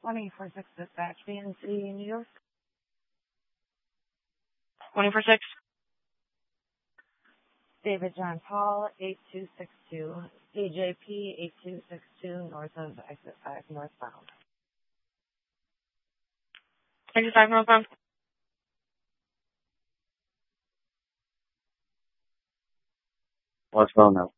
24/6 dispatch, BNC, New York. 24/6. David John Paul, 8262. DJP, 8262, north of exit 5, northbound. Exit 5 northbound. What's going on?